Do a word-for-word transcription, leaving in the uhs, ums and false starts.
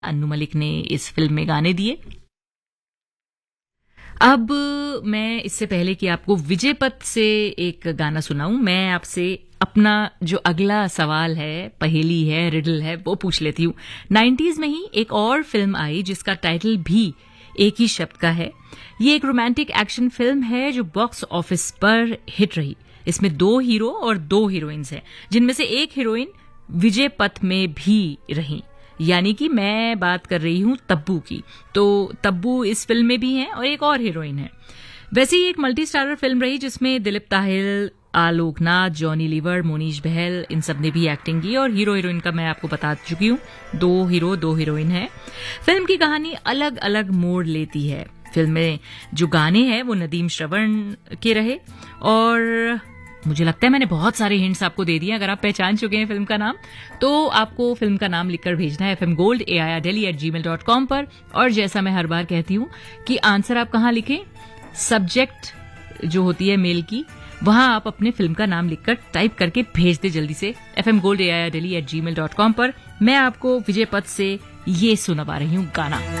अन्नू मलिक ने इस फिल्म में गाने दिए। अब मैं इससे पहले कि आपको विजय पथ से एक गाना सुनाऊं, मैं आपसे अपना जो अगला सवाल है, पहेली है, रिडल है, वो पूछ लेती हूँ। नाइन्टीज में ही एक और फिल्म आई जिसका टाइटल भी एक ही शब्द का है। ये एक रोमांटिक एक्शन फिल्म है जो बॉक्स ऑफिस पर हिट रही। इसमें दो हीरो और दो हीरोइंस हैं, जिनमें से एक हीरोइन विजय पथ में भी रही, यानी कि मैं बात कर रही हूं तब्बू की। तो तब्बू इस फिल्म में भी हैं और एक और हीरोइन है। वैसे ही एक मल्टी स्टारर फिल्म रही जिसमें दिलीप ताहिल, आलोकनाथ, जॉनी लीवर, मोनीश बहल, इन सब ने भी एक्टिंग की। और हीरो हीरोइन का मैं आपको बता चुकी हूं, दो हीरो दो हीरोइन है। फिल्म की कहानी अलग अलग मोड़ लेती है। फिल्म में जो गाने हैं वो नदीम श्रवण के रहे और मुझे लगता है मैंने बहुत सारे हिंट्स आपको दे दिए। अगर आप पहचान चुके हैं फिल्म का नाम, तो आपको फिल्म का नाम लिखकर भेजना है F M gold A I R daily eight ji mail dot com पर। और जैसा मैं हर बार कहती हूं कि आंसर आप कहाँ लिखें, सब्जेक्ट जो होती है मेल की, वहां आप अपने फिल्म का नाम लिखकर टाइप करके भेज दे जल्दी से F M gold A I R daily eight ji mail dot com पर। मैं आपको विजय पथ से ये सुनवा रही हूँ गाना।